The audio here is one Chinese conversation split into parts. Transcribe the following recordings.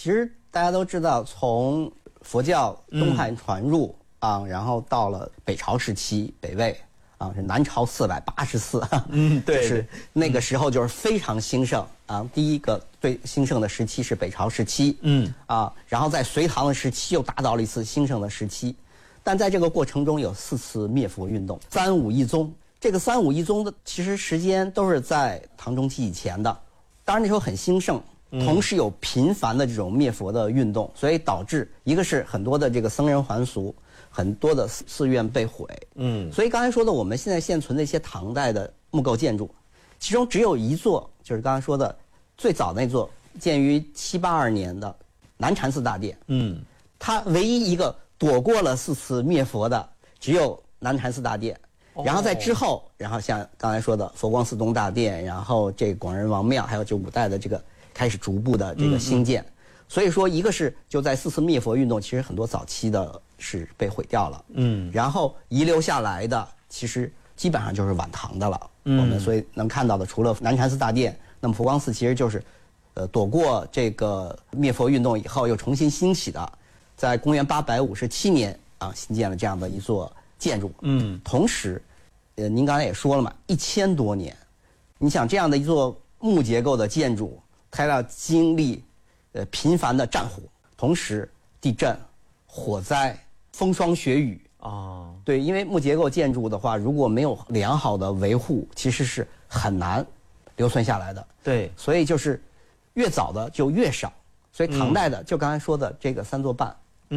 其实大家都知道，从佛教东汉传入然后到了北朝时期，北魏是南朝484， 对， 就是那个时候就是非常兴盛第一个最兴盛的时期是北朝时期，然后在隋唐的时期又达到了一次兴盛的时期，但在这个过程中有4次灭佛运动，3武一宗。这个3武一宗的其实时间都是在唐中期以前的，当然那时候很兴盛。同时有频繁的这种灭佛的运动，所以导致一个是很多的这个僧人还俗，很多的寺院被毁。所以刚才说的我们现存的一些唐代的木构建筑，其中只有一座，就是刚才说的最早那座，建于782年的南禅寺大殿。它唯一一个躲过了4次灭佛的，只有南禅寺大殿。然后在之后，然后像刚才说的佛光寺东大殿，然后这个广仁王庙，还有就5代的这个开始逐步的这个兴建。所以说一个是就在4次灭佛运动，其实很多早期的是被毁掉了。然后遗留下来的其实基本上就是晚唐的了。我们所以能看到的，除了南禅寺大殿，那么佛光寺其实就是躲过这个灭佛运动以后又重新兴起的，在公元857年新建了这样的一座建筑。同时您刚才也说了嘛，1000多年，你想这样的一座木结构的建筑，它要经历频繁的战火，同时地震、火灾、风霜雪雨对，因为木结构建筑的话，如果没有良好的维护，其实是很难留存下来的。 对， 所以就是越早的就越少。所以唐代的就刚才说的这个3座半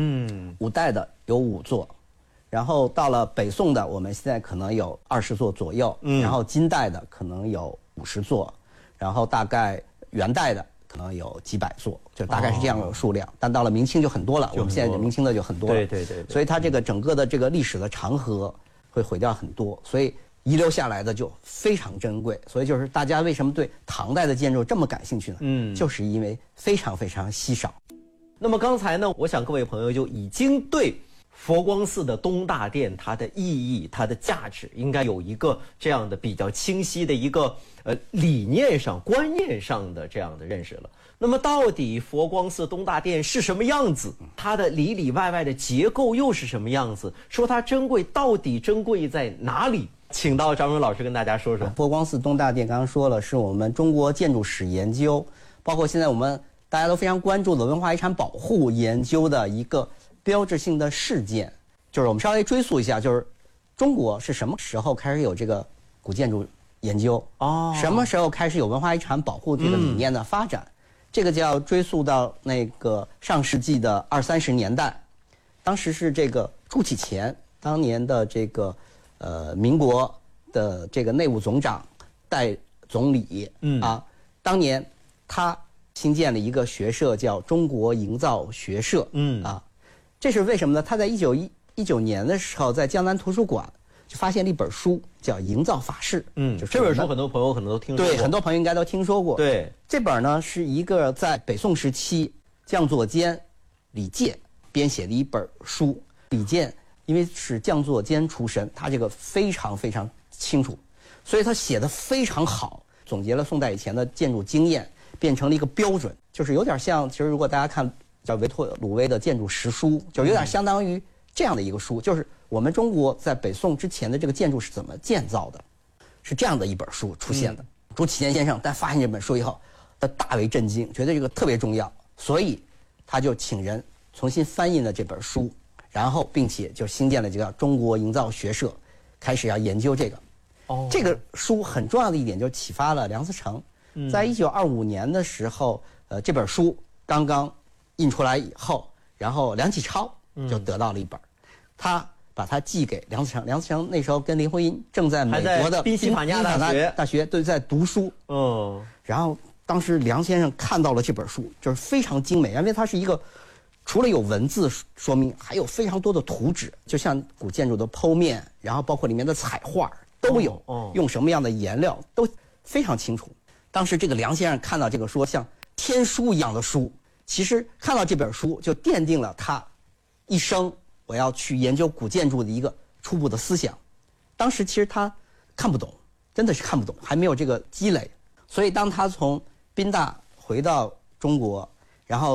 ，5代的有5座。然后到了北宋的，我们现在可能有20座左右，然后金代的可能有50座，然后大概元代的可能有几百座，就大概是这样的数量。但到了明清就很多了，我们现在明清的就很多了。 对。 所以它这个整个的这个历史的长河会毁掉很多，所以遗留下来的就非常珍贵。所以就是大家为什么对唐代的建筑这么感兴趣呢？就是因为非常非常稀少。 那么刚才呢，我想各位朋友就已经对佛光寺的东大殿它的意义、它的价值应该有一个这样的比较清晰的一个理念上、观念上的这样的认识了。那么到底佛光寺东大殿是什么样子？它的里里外外的结构又是什么样子？说它珍贵，到底珍贵在哪里？请到张荣老师跟大家说说。 佛光寺东大殿刚刚说了，是我们中国建筑史研究，包括现在我们大家都非常关注的文化遗产保护研究的一个标志性的事件。就是我们稍微追溯一下，就是中国是什么时候开始有这个古建筑研究什么时候开始有文化遗产保护这个理念的发展？这个就要追溯到那个上世纪的20、30年代，当时是这个朱启潜当年的这个民国的这个内务总长代总理当年他新建了一个学社叫中国营造学社这是为什么呢？他在1919年的时候，在江南图书馆就发现了一本书，叫《营造法式》。 就是这本书很多朋友可能都听说过。 对，很多朋友应该都听说过。 对， 这本呢是一个在北宋时期匠作监李介编写的一本书。李介因为是匠作监出身，他这个非常非常清楚，所以他写得非常好，总结了宋代以前的建筑经验，变成了一个标准，就是有点像，其实如果大家看叫维托鲁威的建筑实书，就有点相当于这样的一个书，就是我们中国在北宋之前的这个建筑是怎么建造的，是这样的一本书出现的。朱启潜先生在发现这本书以后，他大为震惊，觉得这个特别重要，所以他就请人重新翻译了这本书，然后并且就兴建了这个中国营造学社，开始要研究这个。这个书很重要的一点就启发了梁思成。在1925年的时候，这本书刚刚印出来以后，然后梁启超就得到了一本，他把它寄给梁思成。梁思成那时候跟林徽因正在美国的宾夕法尼亚大学对，在读书。然后当时梁先生看到了这本书，就是非常精美，因为它是一个除了有文字说明，还有非常多的图纸，就像古建筑的剖面，然后包括里面的彩画都有，用什么样的颜料都非常清楚。当时这个梁先生看到这个说像天书一样的书，其实看到这本书就奠定了他一生我要去研究古建筑的一个初步的思想。当时其实他看不懂，真的是看不懂，还没有这个积累。所以当他从宾大回到中国，然后